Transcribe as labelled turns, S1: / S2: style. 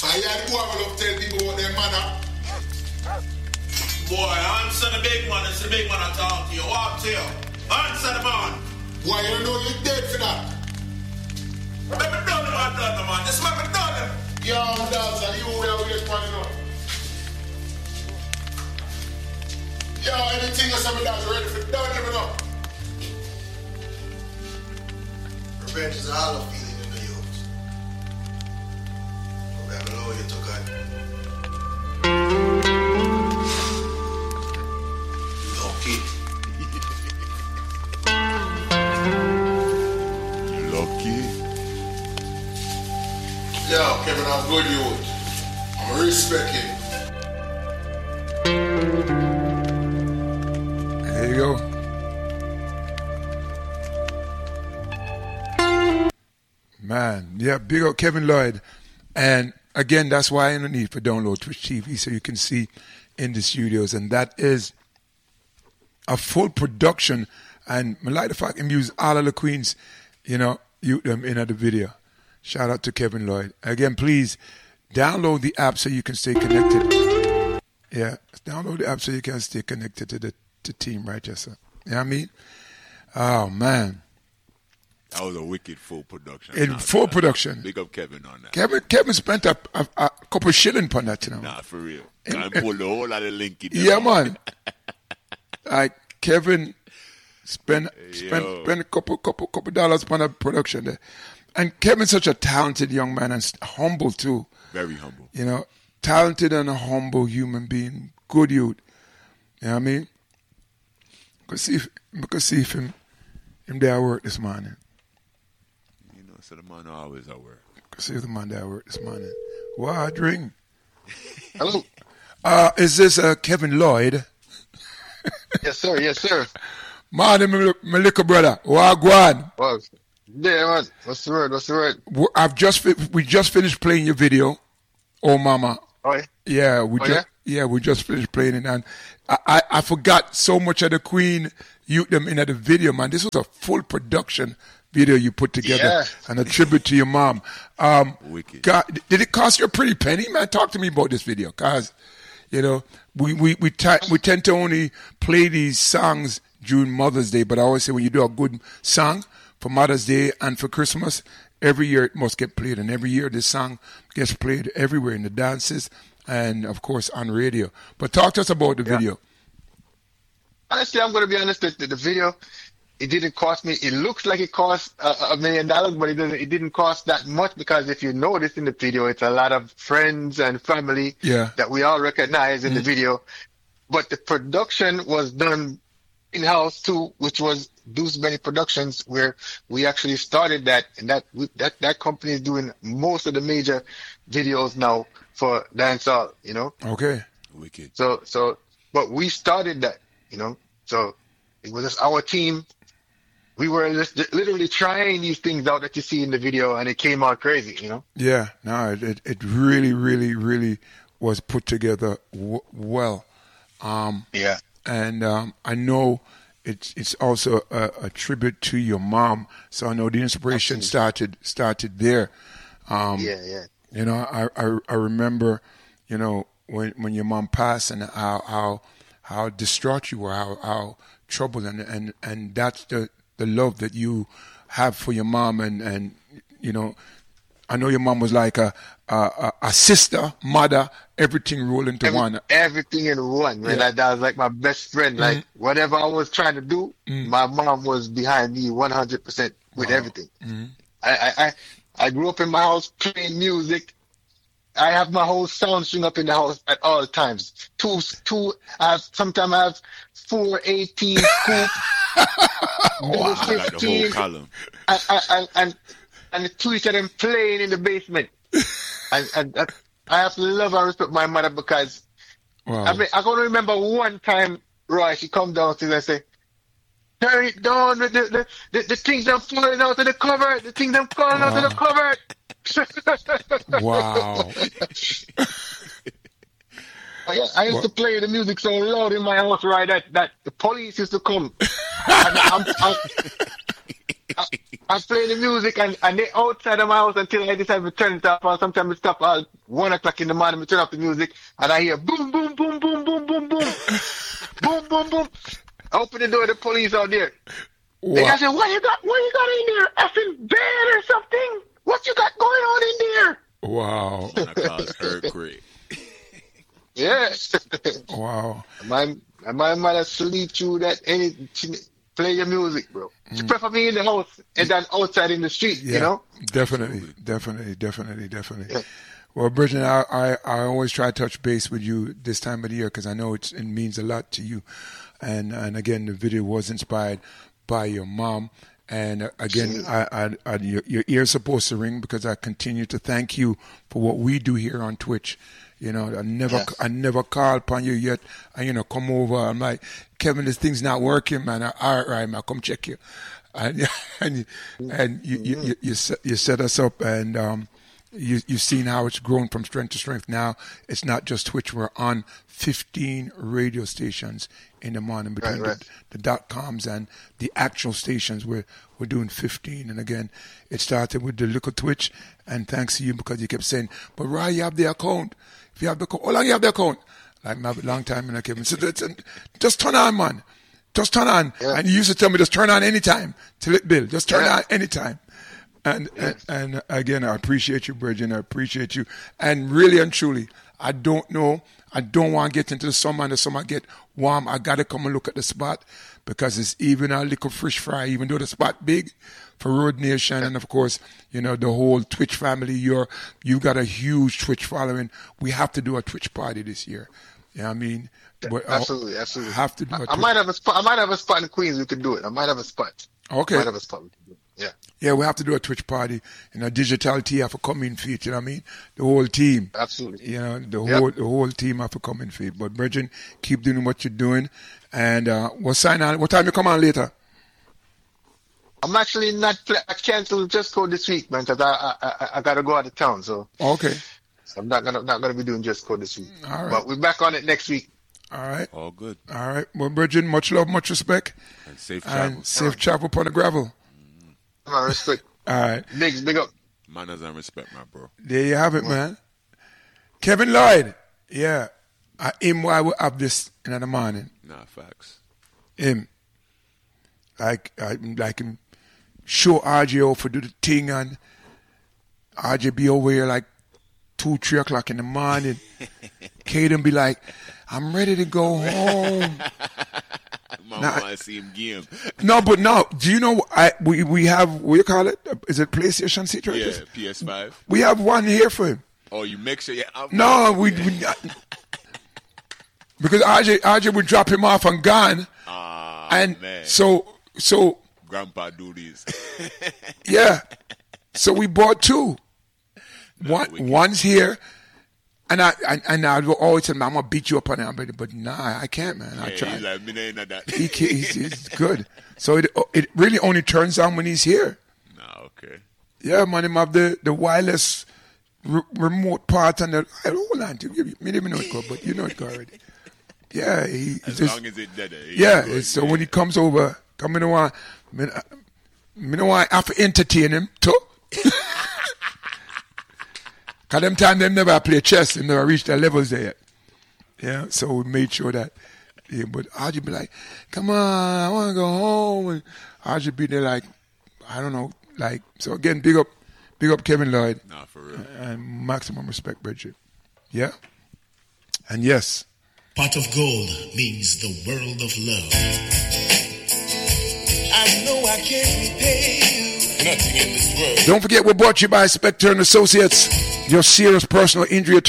S1: I hear the boy will tell people what their manner.
S2: Boy, answer the big man. It's the big man I talk to you. What to you? Answer the man.
S1: Boy, you know you're dead for that.
S2: Let me done him, man. This man me done him.
S1: Yo, dogs, and you will wait for you know. Yo, anything else I'm dogs ready for done him enough.
S3: Revenge is a hollow feeling in the youth. We have a lawyer to God. Lucky.
S1: Lucky. Yo, Kevin, I'm good youth. I'm respecting.
S4: There you go. Man, yeah, big up Kevin Lloyd. And again, that's why I don't need for download Twitch TV so you can see in the studios. And that is a full production. And I like the fact him use all of the Queens, you know, you them in the video. Shout out to Kevin Lloyd. Again, please download the app so you can stay connected. Yeah, download the app so you can stay connected to the Team Righteous. You know what I mean? Oh, man.
S5: That was a wicked full production.
S4: In full production.
S5: Big up Kevin on that.
S4: Kevin spent a couple shilling on that, you know.
S5: Nah, for real. I pulled the whole lot of linky.
S4: Yeah, man. Like, Kevin spent a couple dollars on that production there. And Kevin's such a talented young man and humble, too.
S5: Very humble.
S4: You know, talented and a humble human being. Good youth. You know what I mean? We could see him there at work this morning.
S5: You know, so the man always at work.
S4: Could see the man there at work this morning. What ring?
S6: Hello.
S4: Is this Kevin Lloyd?
S6: Yes, sir. Yes, sir.
S4: Man, my little brother. Wagwan.
S6: Well, yeah, man. What's the word? What's the word?
S4: We just finished playing your video. Oh, mama.
S6: Oh, yeah?
S4: Yeah, we just finished playing it, and I forgot so much of the Queen them in the video, man. This was a full production video you put together and a tribute to your mom.
S5: Wicked.
S4: God, did it cost you a pretty penny, man? Talk to me about this video, cause you know we tend to only play these songs during Mother's Day, but I always say when you do a good song for Mother's Day and for Christmas, every year it must get played, and every year this song gets played everywhere in the dances and, of course, on radio. But talk to us about the video.
S6: Honestly, I'm going to be honest. The video, it didn't cost me. It looks like it cost $1 million, but it didn't cost that much because if you notice in the video, it's a lot of friends and family that we all recognize in the video. But the production was done in-house too, which was Deucebenny Productions, where we actually started that, and that company is doing most of the major videos now for dancehall, you know.
S4: Okay.
S5: Wicked.
S6: So, but we started that, you know. So it was just our team. We were just literally trying these things out that you see in the video, and it came out crazy, you know.
S4: Yeah. No, it really, really, really was put together well.
S6: Yeah.
S4: And I know it's also a tribute to your mom. So I know the inspiration started there.
S6: Yeah.
S4: You know, I remember, you know, when your mom passed and how distraught you were, how troubled, and that's the love that you have for your mom, and you know, I know your mom was like a sister, mother, everything rolled into one.
S6: Everything in one, man.
S4: Yeah.
S6: That was like my best friend.
S4: Mm-hmm.
S6: Like whatever I was trying to do, my mom was behind me 100% with everything.
S4: Mm-hmm.
S6: I grew up in my house playing music. I have my whole sound string up in the house at all times. Sometimes I have 418 scoop.
S5: Wow, like the whole column.
S6: And the two of them playing in the basement. and I have to love and respect my mother because I mean, I can remember one time, Roy, she come downstairs and say, "Turn it down, the things are falling out of the cupboard, the things are falling out of the cupboard."
S4: Wow.
S6: I used to play the music so loud in my house, right, that the police used to come. And I play the music and they outside of my house until I decide to turn it off. Or sometimes I stop at 1 o'clock in the morning, I turn off the music and I hear boom, boom, boom, boom, boom, boom, boom, boom, boom, boom. I open the door, the police out there. They I say, what you got in there? Effing bed or something? What you got going on in there?
S4: Wow.
S5: And I cause earthquake.
S6: Yeah.
S4: Wow.
S6: My mother sleep through that. Play your music, bro. She prefer me in the house and then outside in the street,
S4: Yeah,
S6: you know?
S4: Definitely. Yeah. Well, Bridget, I always try to touch base with you this time of the year because I know it means a lot to you. And again, the video was inspired by your mom. And again, your ear's supposed to ring because I continue to thank you for what we do here on Twitch. You know, I never call upon you yet. And, come over. I'm like, Kevin, this thing's not working, man. All right, man, come check you. And you set us up, and you've seen how it's grown from strength to strength. Now it's not just Twitch. We're on 15 radio stations in the morning between the .coms and the actual stations. We're doing 15. And again, it started with the little Twitch, and thanks to you because you kept saying, but Roy, you have the account. If you have the account, how long you have the account? Like, a long time, and I came. So just turn on, man. Just turn on. Yeah. And you used to tell me, just turn on anytime till it build. Just turn on anytime. And again, I appreciate you, Bridget. I appreciate you. And really and truly, I don't know. I don't want to get into the summer and the summer get warm. I got to come and look at the spot because it's even a little fish fry, even though the spot big for Road Nation. And of course, the whole Twitch family. You got a huge Twitch following. We have to do a Twitch party this year. You know what I mean? But
S6: absolutely.
S4: Have to do
S6: I might have a spot in Queens. We could do it. I might have a spot.
S4: Okay.
S6: I might have a spot. We can do it. Yeah.
S4: Yeah, we have to do a Twitch party. Digital T have to come in for it, you know what I mean? The whole team.
S6: Absolutely.
S4: The whole team have to come in for it. But Bridget, keep doing what you're doing. And we'll sign on. What time you come on later?
S6: I'm actually I canceled Just Code this week, man, because I got to go out of town. So
S4: okay.
S6: So I'm not gonna be doing Just Code this week.
S4: All right.
S6: But we're back on it next week.
S4: All right.
S5: All good.
S4: All right. Well, Bridget, much love, much respect.
S5: And safe travel.
S4: And safe travel upon the gravel.
S6: My respect.
S4: All right.
S6: Big up.
S5: Manners and respect, my bro.
S4: There you have it, man. Kevin Lloyd. Yeah. Him why we have this in the morning.
S5: Nah, facts.
S4: Him. Like him show RJ out for do the thing, and RJ be over here like 2-3 o'clock in the morning. Caden be like, I'm ready to go home.
S5: Mama want to see him game.
S4: No, but no. Do you know we have, what you call it? Is it PlayStation 6? Right?
S5: Yeah, PS5.
S4: We have one here for him.
S5: Oh, you make sure you have
S4: No, we because RJ would drop him off and gone. And
S5: man.
S4: So
S5: Grandpa do this.
S4: Yeah. So we bought two. One's here. And I will always tell him, I'm going to beat you up on it. But nah, I can't, man. I try.
S5: He's like, me ain't that.
S4: He's good. So it really only turns on when he's here.
S5: Nah, okay.
S4: Yeah, man, him have the wireless remote part and hold on, me didn't know it good, but you know it good already. Yeah,
S5: as long as it's dead.
S4: Yeah, so when he comes over, come in the one, me know I have to entertain him too. Cause them time them never play chess, they never reach their levels there yet. Yeah, so we made sure that. Yeah, but RJ be like, "Come on, I want to go home," and RJ be there like, I don't know, like. So again, big up Kevin Lloyd.
S5: Nah, for real.
S4: And maximum respect, Bridget. Yeah, and yes.
S7: Pot of gold means the world of love. I know I can't repay you. Nothing in this world.
S4: Don't forget, we're brought to you by Spectre & Associates, your serious personal injury attorney.